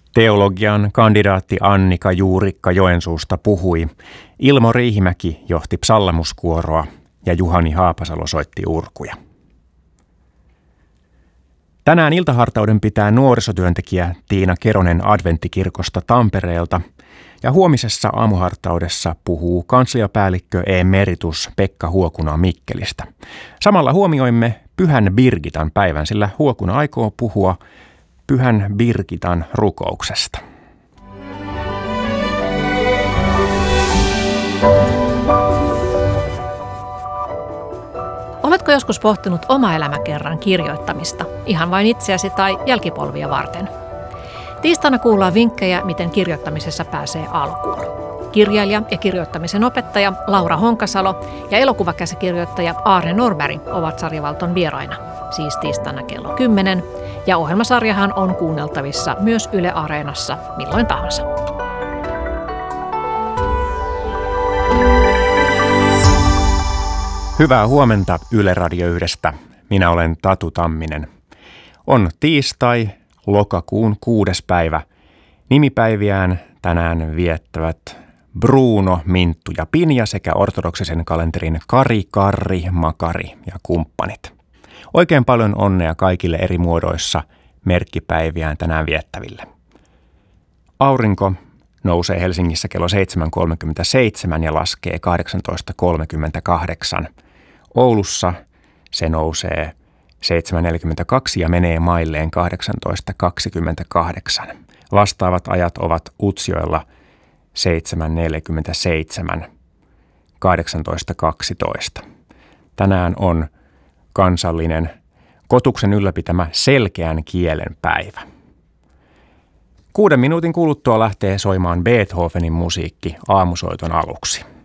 Teologian kandidaatti Annika Juurikka Joensuusta puhui, Ilmo Riihimäki johti psallemuskuoroa ja Juhani Haapasalo soitti urkuja. Tänään iltahartauden pitää nuorisotyöntekijä Tiina Keronen Adventtikirkosta Tampereelta ja huomisessa aamuhartaudessa puhuu kansliapäällikkö emeritus Pekka Huokuna Mikkelistä. Samalla huomioimme Pyhän Birgitan päivän, sillä Huokuna aikoo puhua Pyhän Birgitan rukouksesta. Oletko joskus pohtinut oma elämäkerran kirjoittamista, ihan vain itseäsi tai jälkipolvia varten? Tiistaina kuullaan vinkkejä, miten kirjoittamisessa pääsee alkuun. Kirjailija ja kirjoittamisen opettaja Laura Honkasalo ja elokuvakäsikirjoittaja Aarne Norberg ovat Sarjavalton vieraina, siis tiistaina kello 10, ja ohjelmasarjahan on kuunneltavissa myös Yle Areenassa milloin tahansa. Hyvää huomenta Yle Radio 1:stä. Minä olen Tatu Tamminen. On tiistai, lokakuun 6. päivä. Nimipäiviään tänään viettävät Bruno, Minttu ja Pinja sekä ortodoksisen kalenterin Kari, Karri, Makari ja kumppanit. Oikein paljon onnea kaikille eri muodoissa merkkipäiviään tänään viettäville. Aurinko nousee Helsingissä kello 7.37 ja laskee 18.38. Oulussa se nousee 7.42 ja menee mailleen 18.28. Vastaavat ajat ovat Utsjoella 7.47, 18.12. Tänään on kansallinen Kotuksen ylläpitämä selkeän kielen päivä. 6 minuutin kuluttua lähtee soimaan Beethovenin musiikki aamusoiton aluksi.